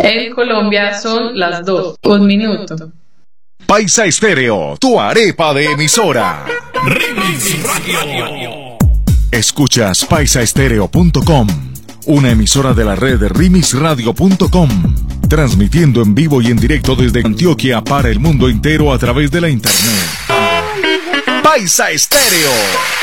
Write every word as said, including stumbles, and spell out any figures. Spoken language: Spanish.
En Colombia son las dos, un minuto. Paisa Estéreo, tu arepa de emisora. Remix Radio. Escuchas paisa estéreo punto com, una emisora de la red remix radio punto com, transmitiendo en vivo y en directo desde Antioquia para el mundo entero a través de la internet. Paisa Estéreo.